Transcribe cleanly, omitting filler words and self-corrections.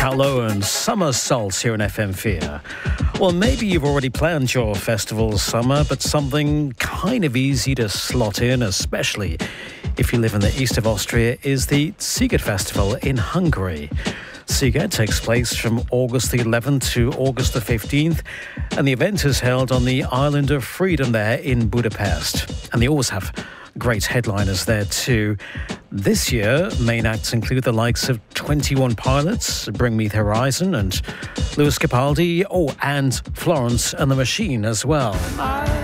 Carlo and Summer Salts here on FM4. Well, maybe you've already planned your festival summer, but something kind of easy to slot in, especially if you live in the east of Austria, is the Sziget Festival in Hungary. Sziget takes place from August the 11th to August the 15th, and the event is held on the Island of Freedom there in Budapest. And they always have great headliners there too. This year, main acts include the likes of 21 Pilots, Bring Me the Horizon, and Lewis Capaldi, and Florence and the Machine as well.